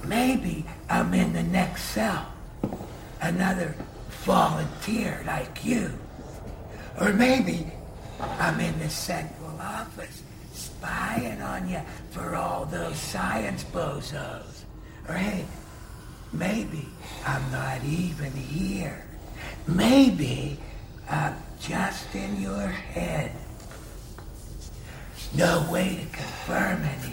maybe I'm in the next cell. Another volunteer like you. Or maybe I'm in the central office spying on you for all those science bozos. Or hey, maybe I'm not even here. Maybe I'm just in your head. No way to confirm anything.